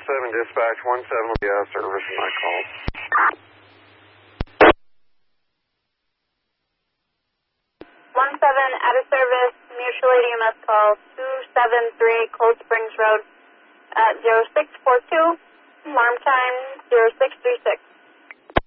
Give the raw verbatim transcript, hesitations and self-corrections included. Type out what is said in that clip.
seven dispatch, one seven will be out of service in my call. one seven out of service, mutual aid E M S call two seven three Cold Springs Road at zero six four two, alarm time zero six three six.